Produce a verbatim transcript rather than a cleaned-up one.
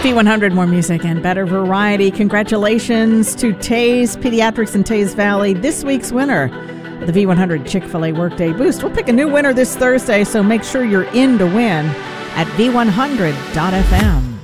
V one hundred, more music and better variety. Congratulations to Tays Pediatrics in Tays Valley, this week's winner of the V one hundred Chick-fil-A Workday Boost. We'll pick a new winner this Thursday, so make sure you're in to win at V one hundred dot F M.